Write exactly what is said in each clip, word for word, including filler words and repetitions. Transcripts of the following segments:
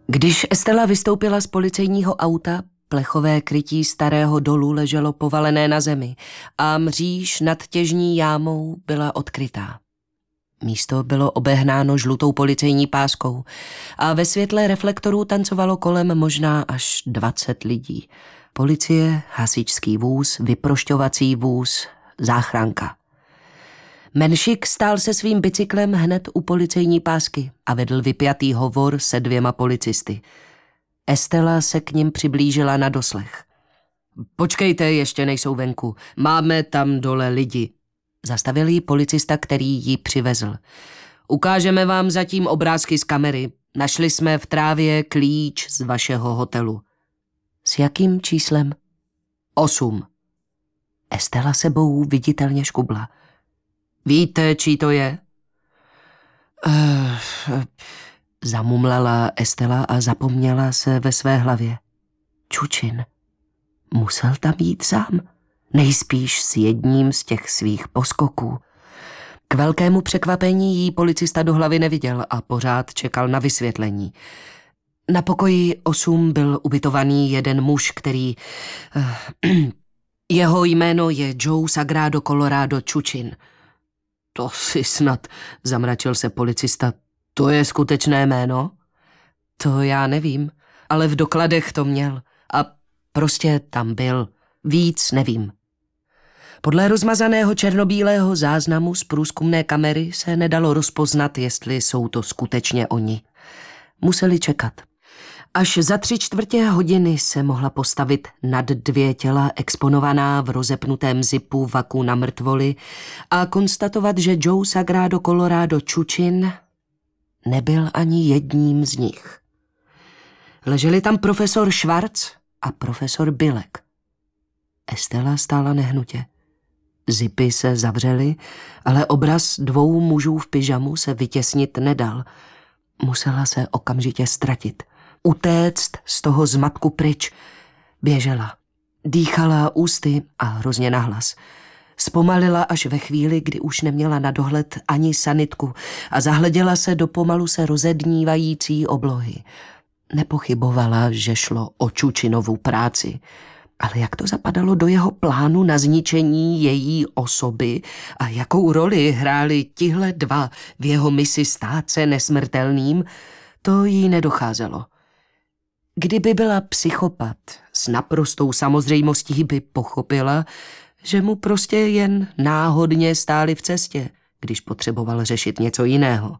Když Estela vystoupila z policejního auta, plechové krytí starého dolu leželo povalené na zemi a mříž nad těžní jámou byla odkrytá. Místo bylo obehnáno žlutou policejní páskou a ve světle reflektorů tancovalo kolem možná až dvacet lidí. Policie, hasičský vůz, vyprošťovací vůz, záchranka. Menšik stál se svým bicyklem hned u policejní pásky a vedl vypjatý hovor se dvěma policisty. Estela se k nim přiblížila na doslech. Počkejte, ještě nejsou venku. Máme tam dole lidi. Zastavil jí policista, který ji přivezl. Ukážeme vám zatím obrázky z kamery. Našli jsme v trávě klíč z vašeho hotelu. S jakým číslem? Osm. Estela sebou viditelně škubla. Víte, čí to je? Uh, zamumlala Estela a zapomněla se ve své hlavě. Čučin. Musel tam jít sám. Nejspíš s jedním z těch svých poskoků. K velkému překvapení jí policista do hlavy neviděl a pořád čekal na vysvětlení. Na pokoji osm byl ubytovaný jeden muž, který... Uh, jeho jméno je Joe Sagrado Colorado Čučin. To si snad, zamračil se policista, to je skutečné jméno? To já nevím, ale v dokladech to měl a prostě tam byl. Víc nevím. Podle rozmazaného černobílého záznamu z průzkumné kamery se nedalo rozpoznat, jestli jsou to skutečně oni. Museli čekat. Až za tři čtvrtě hodiny se mohla postavit nad dvě těla exponovaná v rozepnutém zipu vaku na mrtvoli a konstatovat, že Joe Sagrado Colorado Čučin nebyl ani jedním z nich. Leželi tam profesor Schwarz a profesor Bilek. Estela stála nehnutě. Zipy se zavřely, ale obraz dvou mužů v pyžamu se vytěsnit nedal. Musela se okamžitě ztratit. Utéct z toho zmatku pryč. Běžela. Dýchala ústy a hrozně nahlas. Zpomalila až ve chvíli, kdy už neměla na dohled ani sanitku a zahleděla se do pomalu se rozednívající oblohy. Nepochybovala, že šlo o Čučinovu práci. Ale jak to zapadalo do jeho plánu na zničení její osoby a jakou roli hráli tihle dva v jeho misi stát se nesmrtelným, to jí nedocházelo. Kdyby byla psychopat, s naprostou samozřejmostí by pochopila, že mu prostě jen náhodně stáli v cestě, když potřeboval řešit něco jiného.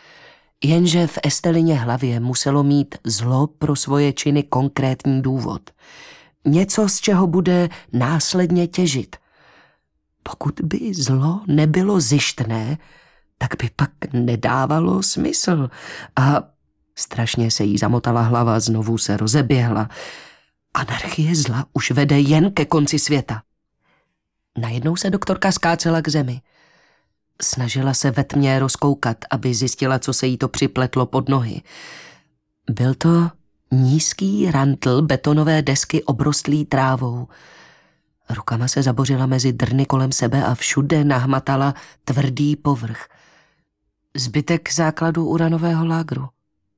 Jenže v Estelině hlavě muselo mít zlo pro svoje činy konkrétní důvod. Něco, z čeho bude následně těžit. Pokud by zlo nebylo zištné, tak by pak nedávalo smysl a... Strašně se jí zamotala hlava, znovu se rozeběhla. Anarchie zla už vede jen ke konci světa. Najednou se doktorka skácela k zemi. Snažila se ve tmě rozkoukat, aby zjistila, co se jí to připletlo pod nohy. Byl to nízký rantl betonové desky obrostlý trávou. Rukama se zabořila mezi drny kolem sebe a všude nahmatala tvrdý povrch. Zbytek základu uranového lágru.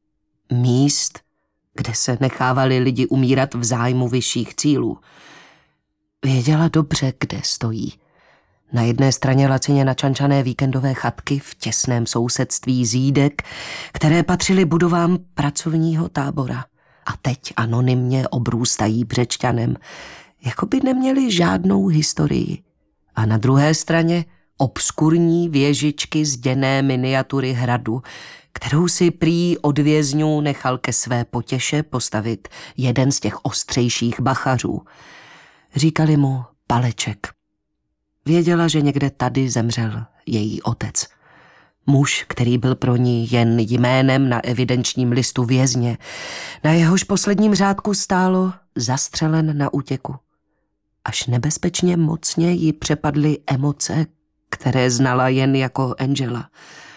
Míst, kde se nechávali lidi umírat v zájmu vyšších cílů. Věděla dobře, kde stojí. Na jedné straně lacině načančané víkendové chatky v těsném sousedství zídek, které patřily budovám pracovního tábora. A teď anonymně obrůstají Břečťanem, jako by neměli žádnou historii. A na druhé straně obskurní věžičky zděné miniatury hradu, kterou si prý od vězňů nechal ke své potěše postavit jeden z těch ostřejších bachařů. Říkali mu Paleček. Věděla, že někde tady zemřel její otec. Muž, který byl pro ní jen jménem na evidenčním listu vězně. Na jehož posledním řádku stálo zastřelen na útěku. Až nebezpečně mocně jí přepadly emoce, které znala jen jako Angela.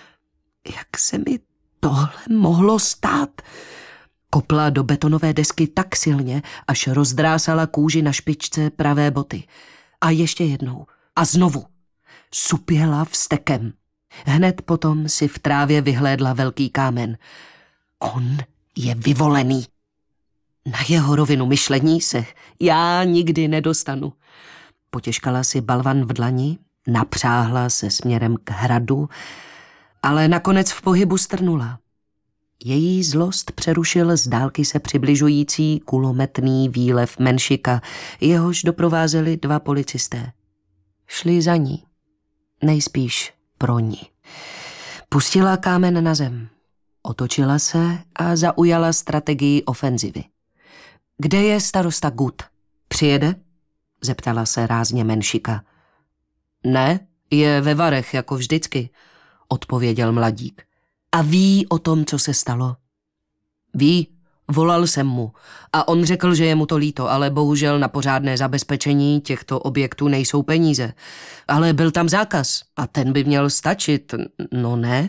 Jak se mi tohle mohlo stát? Kopla do betonové desky tak silně, až rozdrásala kůži na špičce pravé boty. A ještě jednou. A znovu. Supěla vztekem. Hned potom si v trávě vyhlédla velký kámen. On Je vyvolený. Na jeho rovinu myšlení se já nikdy nedostanu. Potěžkala si balvan v dlani, napřáhla se směrem k hradu, ale nakonec v pohybu strnula. Její zlost přerušil z dálky se přibližující kulometný výlev Menšika, jehož doprovázeli dva policisté. Šli za ní, nejspíš pro ní. Pustila kámen na zem, otočila se a zaujala strategii ofenzivy. Kde je starosta Gut? Přijede? Zeptala se rázně Menšika. Ne, je ve Varech, jako vždycky, odpověděl mladík. A ví o tom, co se stalo? Ví, volal jsem mu a on řekl, že je mu to líto, ale bohužel na pořádné zabezpečení těchto objektů nejsou peníze. Ale byl tam zákaz a ten by měl stačit, no ne?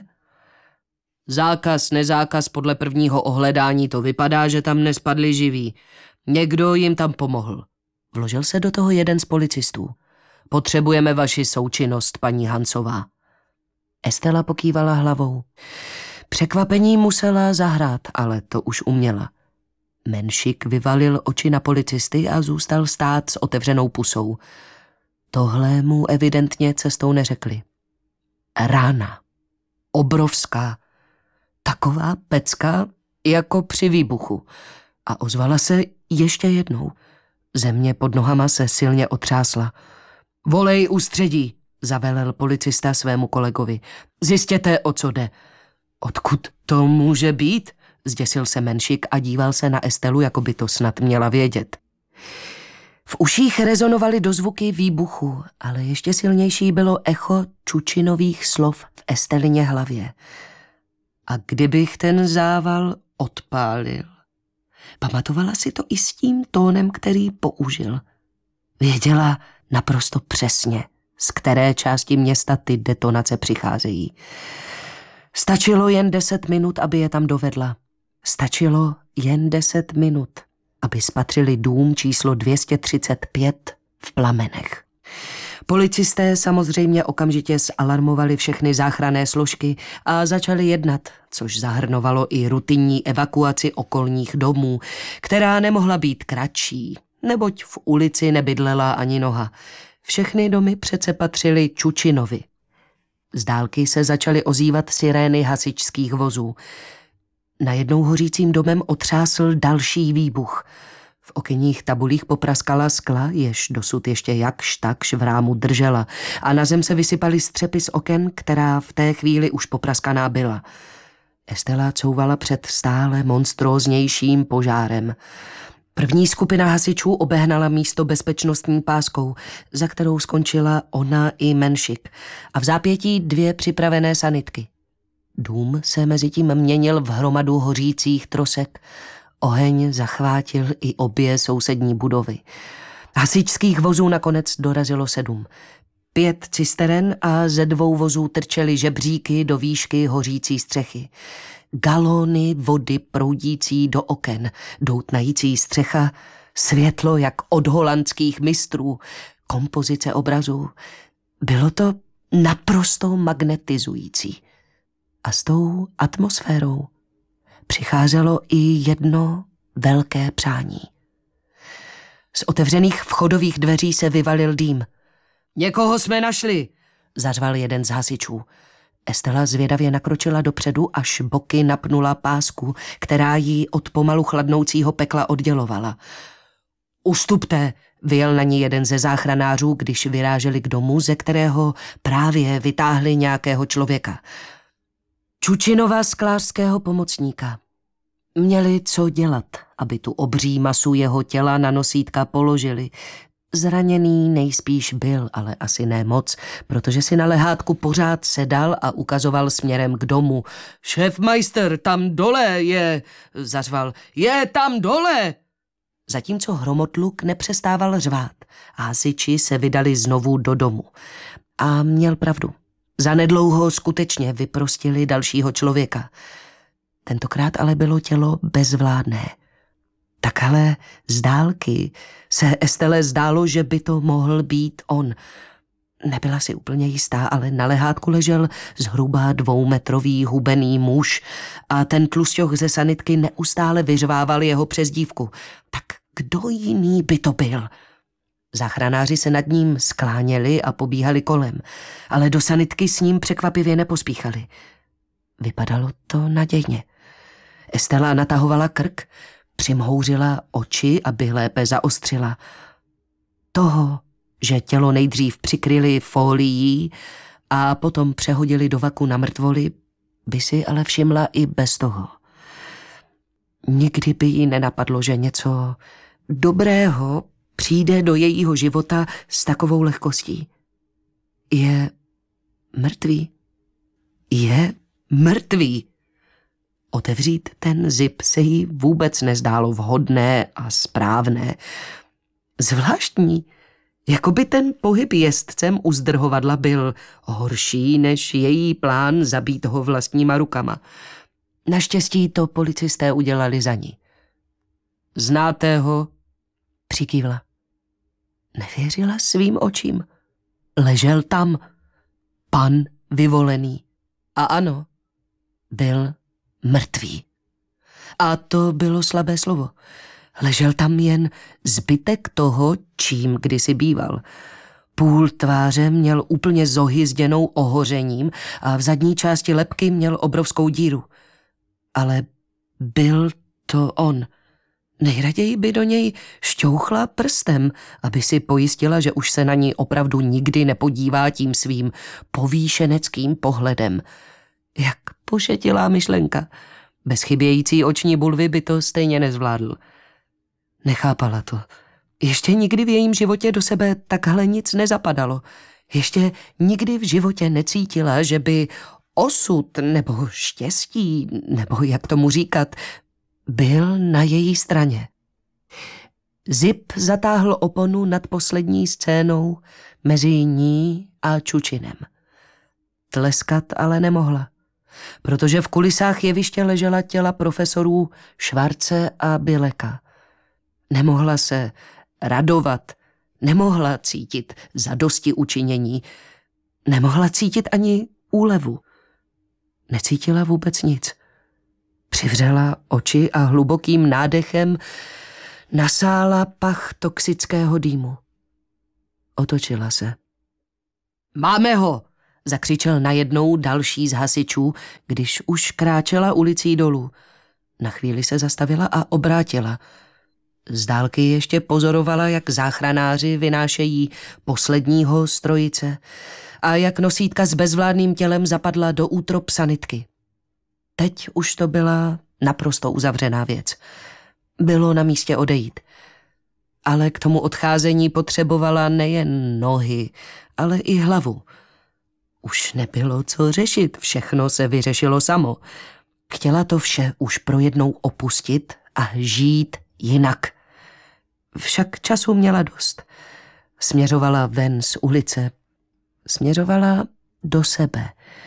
Zákaz, nezákaz, podle prvního ohledání to vypadá, že tam nespadli živí. Někdo jim tam pomohl. Vložil se do toho jeden z policistů. Potřebujeme vaši součinnost, paní Hansová. Estela pokývala hlavou. Překvapení musela zahrát, ale to už uměla. Menšik vyvalil oči na policisty a zůstal stát s otevřenou pusou. Tohle mu evidentně cestou neřekli. Rána. Obrovská. Taková pecka jako při výbuchu. A ozvala se ještě jednou. Země pod nohama se silně otřásla. Volej ústředí, zavelel policista svému kolegovi. Zjistěte, o co jde. Odkud to může být? Zděsil se Menšik a díval se na Estelu, jako by to snad měla vědět. V uších rezonovaly dozvuky výbuchu, ale ještě silnější bylo echo Čučinových slov v Estelině hlavě. A kdybych ten zával odpálil? Pamatovala si to i s tím tónem, který použil. Věděla naprosto přesně, z které části města ty detonace přicházejí. Stačilo jen deset minut, aby je tam dovedla. Stačilo jen deset minut, aby spatřili dům číslo dvě stě třicet pět v plamenech. Policisté samozřejmě okamžitě zalarmovali všechny záchranné složky a začali jednat, což zahrnovalo i rutinní evakuaci okolních domů, která nemohla být kratší, neboť v ulici nebydlela ani noha. Všechny domy přece patřily Čučinovi. Z dálky se začaly ozývat sirény hasičských vozů. Najednou hořícím domem otřásl další výbuch. V okenních tabulích popraskala skla, jež dosud ještě jakž takž v rámu držela, a na zem se vysypaly střepy z oken, která v té chvíli už popraskaná byla. Estela couvala před stále monstróznějším požárem. První skupina hasičů obehnala místo bezpečnostní páskou, za kterou skončila ona i Menšik, a v zápětí dvě připravené sanitky. Dům se mezitím měnil v hromadu hořících trosek. Oheň zachvátil i obě sousední budovy. Hasičských vozů nakonec dorazilo sedm. Pět cisteren a ze dvou vozů trčely žebříky do výšky hořící střechy. Galony vody proudící do oken, doutnající střecha, světlo jak od holandských mistrů, kompozice obrazů. Bylo to naprosto magnetizující. A s tou atmosférou přicházelo i jedno velké přání. Z otevřených vchodových dveří se vyvalil dým. Někoho jsme našli, zařval jeden z hasičů. Estela zvědavě nakročila dopředu, až boky napnula pásku, která ji od pomalu chladnoucího pekla oddělovala. Ustupte, vyjel na ní jeden ze záchranářů, když vyráželi k domu, ze kterého právě vytáhli nějakého člověka. Čučinova sklářského pomocníka. Měli co dělat, aby tu obří masu jeho těla na nosítka položili. Zraněný nejspíš byl, ale asi ne moc, protože si na lehátku pořád sedal a ukazoval směrem k domu. Šéfmajster, tam dole je, zařval, je tam dole! Zatímco hromotluk nepřestával řvát a hasiči se vydali znovu do domu. A měl pravdu. Zanedlouho skutečně vyprostili dalšího člověka. Tentokrát ale bylo tělo bezvládné. Tak ale z dálky se Estele zdálo, že by to mohl být on. Nebyla si úplně jistá, ale na lehátku ležel zhruba dvoumetrový hubený muž a ten tlusťoch ze sanitky neustále vyřvával jeho přezdívku. Tak kdo jiný by to byl? Záchranáři se nad ním skláněli a pobíhali kolem, ale do sanitky s ním překvapivě nepospíchali. Vypadalo to nadějně. Estela natahovala krk, přimhouřila oči, aby lépe zaostřila. Toho, že tělo nejdřív přikryli fólií a potom přehodili do vaku na mrtvoli, by si ale všimla i bez toho. Nikdy by jí nenapadlo, že něco dobrého přijde do jejího života s takovou lehkostí. Je mrtvý. Je mrtvý. Otevřít ten zip se jí vůbec nezdálo vhodné a správné. Zvláštní, jako by ten pohyb jezdcem u zdrhovadla byl horší než její plán zabít ho vlastníma rukama. Naštěstí to policisté udělali za ní. Znáte ho? Přikývla. Nevěřila svým očím. Ležel tam pan vyvolený. A ano, byl mrtvý. A to bylo slabé slovo. Ležel tam jen zbytek toho, čím kdysi býval. Půl tváře měl úplně zohyzděnou ohořením a v zadní části lebky měl obrovskou díru. Ale byl to on. Nejraději by do něj šťouchla prstem, aby si pojistila, že už se na ní opravdu nikdy nepodívá tím svým povýšeneckým pohledem. Jak pošetilá myšlenka. Bez chybějící oční bulvy by to stejně nezvládl. Nechápala to. Ještě nikdy v jejím životě do sebe takhle nic nezapadalo. Ještě nikdy v životě necítila, že by osud nebo štěstí, nebo jak tomu říkat, byl na její straně. Zip zatáhl oponu nad poslední scénou mezi ní a Čučinem. Tleskat ale nemohla, protože v kulisách jeviště ležela těla profesorů Švarce a Bileka. Nemohla se radovat, nemohla cítit zadosti učinění, nemohla cítit ani úlevu. Necítila vůbec nic. Přivřela oči a hlubokým nádechem nasála pach toxického dýmu. Otočila se. Máme ho! Zakřičel najednou další z hasičů, když už kráčela ulicí dolů. Na chvíli se zastavila a obrátila. Z dálky ještě pozorovala, jak záchranáři vynášejí posledního z trojice a jak nosítka s bezvládným tělem zapadla do útrop sanitky. Teď už to byla naprosto uzavřená věc. Bylo na místě odejít. Ale k tomu odcházení potřebovala nejen nohy, ale i hlavu. Už nebylo co řešit, všechno se vyřešilo samo. Chtěla to vše už pro jednou opustit a žít jinak. Však času měla dost. Směřovala ven z ulice. Směřovala do sebe.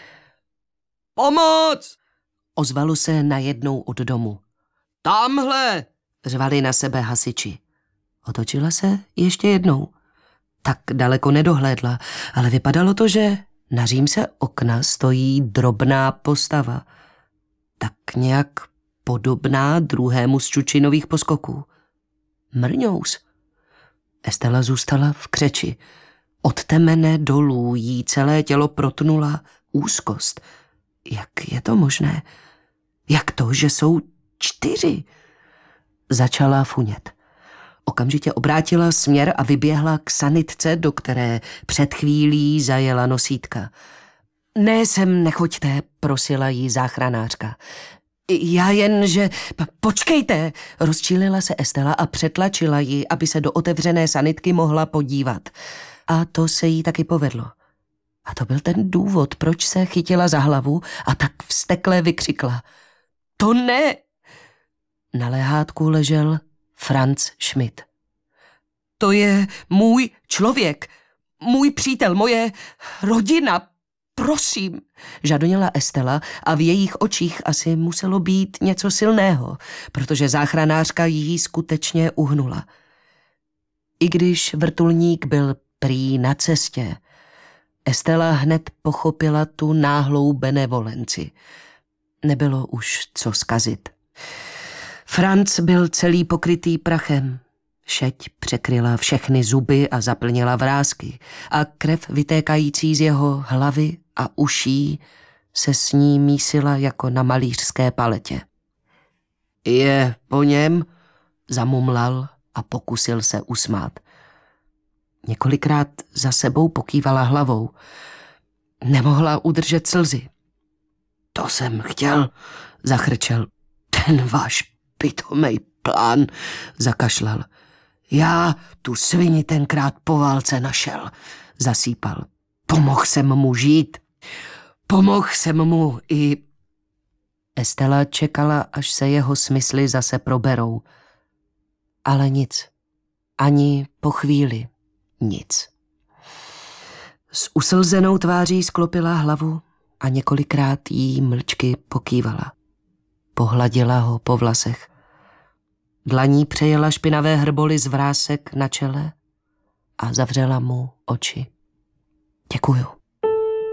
Pomoc! Ozvalo se najednou od domu. Tamhle! Řvali na sebe hasiči. Otočila se ještě jednou. Tak daleko nedohlédla, ale vypadalo to, že na římse okna stojí drobná postava. Tak nějak podobná druhému z Čučinových poskoků. Mrňous. Estela zůstala v křeči. Od temene dolů jí celé tělo protnula úzkost. Jak je to možné? Jak to, že jsou čtyři? Začala funět. Okamžitě obrátila směr a vyběhla k sanitce, do které před chvílí zajela nosítka. Ne, sem nechoďte, prosila jí záchranářka. Já jen, že... Počkejte, rozčílila se Estela a přetlačila ji, aby se do otevřené sanitky mohla podívat. A to se jí taky povedlo. A to byl ten důvod, proč se chytila za hlavu a tak vztekle vykřikla. To ne! Na lehátku ležel Franz Schmidt. To je můj člověk, můj přítel, moje rodina, prosím, žadoněla Estela a v jejich očích asi muselo být něco silného, protože záchranářka jí skutečně uhnula. I když vrtulník byl prý na cestě, Estela hned pochopila tu náhlou benevolenci. Nebylo už co zkazit. Franc byl celý pokrytý prachem. Šeť překryla všechny zuby a zaplnila vrásky a krev vytékající z jeho hlavy a uší se s ní mísila jako na malířské paletě. Je po něm, zamumlal a pokusil se usmát. Několikrát za sebou pokývala hlavou. Nemohla udržet slzy. To jsem chtěl, zachrčel. Ten váš pitomej plán, zakašlal. Já tu svini tenkrát po válce našel, zasýpal. Pomohl jsem mu žít. Pomohl jsem mu i... Estela čekala, až se jeho smysly zase proberou. Ale nic. Ani po chvíli nic. S uslzenou tváří sklopila hlavu a několikrát jí mlčky pokývala. Pohladila ho po vlasech. Dlaní přejela špinavé hrboly z vrásek na čele a zavřela mu oči. Děkuju.